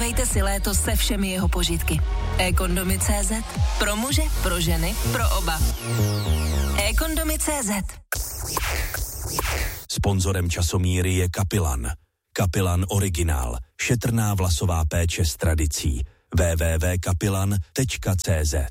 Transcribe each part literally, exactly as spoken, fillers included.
Užívejte si léto se všemi jeho požitky. e-kondomy tečka cé zet. Pro muže, pro ženy, pro oba. e-kondomy tečka cé zet. Sponzorem časomíry je Kapilan. Kapilan Originál. Šetrná vlasová péče s tradicí. w w w tečka kapilan tečka cé zet.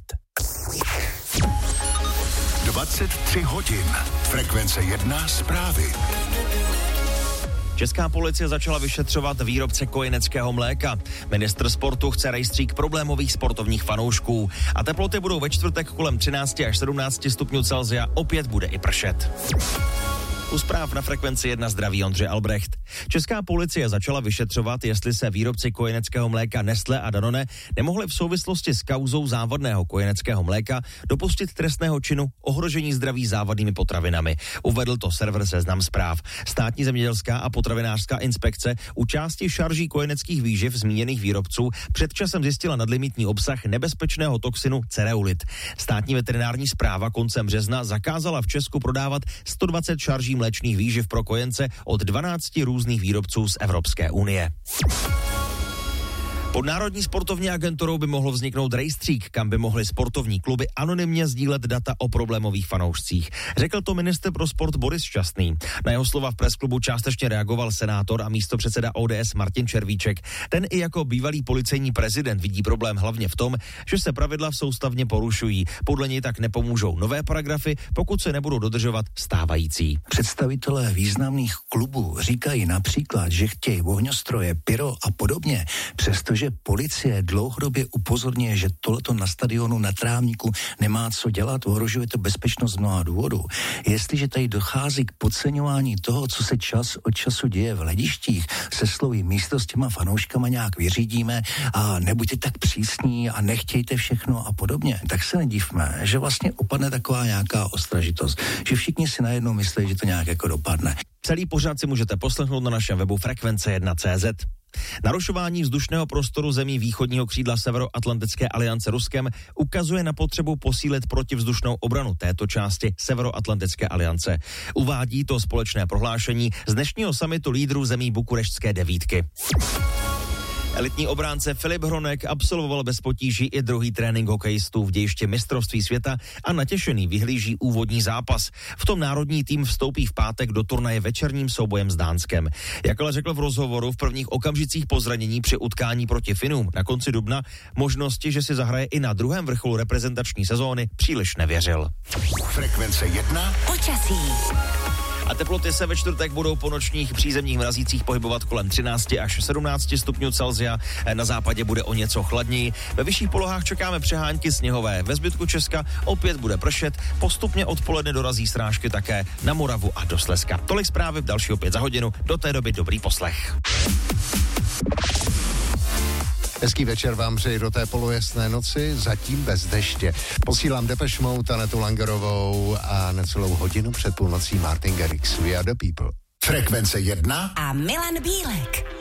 dvacet tři hodin. Frekvence jedna zprávy. Česká policie začala vyšetřovat výrobce kojeneckého mléka. Ministr sportu chce rejstřík problémových sportovních fanoušků. A teploty budou ve čtvrtek kolem třináct až sedmnáct stupňů Celsia, opět bude i pršet. U zpráv na Frekvenci jedna zdraví Ondřej Albrecht. Česká policie začala vyšetřovat, jestli se výrobci kojeneckého mléka Nestlé a Danone nemohli v souvislosti s kauzou závadného kojeneckého mléka dopustit trestného činu ohrožení zdraví závadnými potravinami. Uvedl to server Seznam zpráv. Státní zemědělská a potravinářská inspekce u části šarží kojeneckých výživ zmíněných výrobců před časem zjistila nadlimitní obsah nebezpečného toxinu cereulit. Státní veterinární správa koncem března zakázala v Česku prodávat sto dvacet šarží mléčných výživ pro kojence od dvanácti různých výrobců z Evropské unie. Pod Národní sportovní agenturou by mohl vzniknout rejstřík, kam by mohly sportovní kluby anonymně sdílet data o problémových fanoušcích. Řekl to ministr pro sport Boris Šťastný. Na jeho slova v presklubu částečně reagoval senátor a místopředseda O D S Martin Červíček. Ten i jako bývalý policejní prezident vidí problém hlavně v tom, že se pravidla soustavně porušují. Podle něj tak nepomůžou nové paragrafy, pokud se nebudou dodržovat stávající. Představitelé významných klubů říkají například, že chtějí ohňostroje, pyro a podobně, přestože policie dlouhodobě upozorňuje, že tohleto na stadionu na Trávníku nemá co dělat, ohrožuje to bezpečnost z mnoha důvodů. Jestliže tady dochází k podceňování toho, co se čas od času děje v hledištích, se slovy místo s těma fanouškama nějak vyřídíme a nebuďte tak přísní a nechtějte všechno a podobně, tak se nedívme, že vlastně opadne taková nějaká ostražitost, že všichni si najednou myslí, že to nějak jako dopadne. Celý pořad si můžete poslechnout na našem webu frekvence jedna tečka cé zet. Narušování vzdušného prostoru zemí východního křídla Severoatlantické aliance Ruskem ukazuje na potřebu posílit protivzdušnou obranu této části Severoatlantické aliance. Uvádí to společné prohlášení z dnešního summitu lídrů zemí Bukureštské devítky. Elitní obránce Filip Hronek absolvoval bez potíží i druhý trénink hokejistů v dějišti mistrovství světa a natěšený vyhlíží úvodní zápas. V tom národní tým vstoupí v pátek do turnaje večerním soubojem s Dánskem. Jak ale řekl v rozhovoru, v prvních okamžicích po zranění při utkání proti Finům na konci dubna možnosti, že si zahraje i na druhém vrcholu reprezentační sezóny, příliš nevěřil. Frekvence jedna. Počasí. A teploty se ve čtvrtek budou po nočních přízemních mrazících pohybovat kolem třináct až sedmnáct stupňů Celsia. Na západě bude o něco chladněji. Ve vyšších polohách čekáme přehánky sněhové. Ve zbytku Česka opět bude pršet. Postupně odpoledne dorazí srážky také na Moravu a do Slezska. Tolik zprávy, další opět za hodinu. Do té doby dobrý poslech. Hezký večer vám přeji do té polojasné noci, zatím bez deště. Posílám Depeche Mode, Anetu Langerovou a necelou hodinu před půlnocí Martin Garrix. We are the people. Frekvence jedna A Milan Bílek.